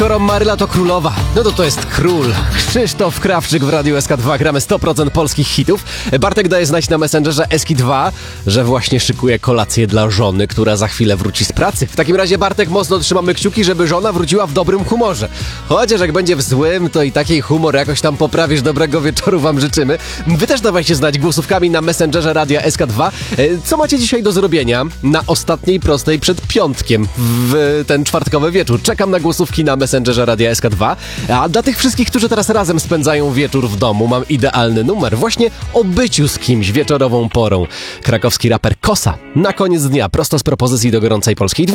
Skoro Maryla to królowa, no to jest król. Krzysztof Krawczyk w Radiu SK2. Gramy 100% polskich hitów. Bartek daje znać na Messengerze SK2, że właśnie szykuje kolację dla żony, która za chwilę wróci z pracy. W takim razie, Bartek, mocno trzymamy kciuki, żeby żona wróciła w dobrym humorze. Chociaż jak będzie w złym, to i taki humor jakoś tam poprawisz. Dobrego wieczoru wam życzymy. Wy też dawajcie znać głosówkami na Messengerze Radia SK2. Co macie dzisiaj do zrobienia na ostatniej prostej przed piątkiem w ten czwartkowy wieczór? Czekam na głosówki na Messengerze Radia SK2. A dla tych wszystkich, którzy teraz razem spędzają wieczór w domu, mam idealny numer. Właśnie o byciu z kimś wieczorową porą. Krakowski raper Kosa na koniec dnia, prosto z propozycji do gorącej polskiej